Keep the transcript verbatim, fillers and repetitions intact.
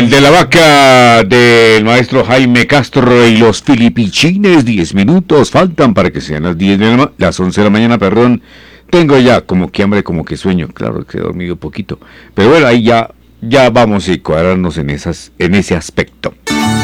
El de la vaca del maestro Jaime Castro y los filipichines, diez minutos faltan para que sean las diez de la ma- las once de la mañana, perdón. Tengo ya como que hambre, como que sueño, claro que he dormido poquito. Pero bueno, ahí ya, ya vamos a cuadrarnos en, esas, en ese aspecto.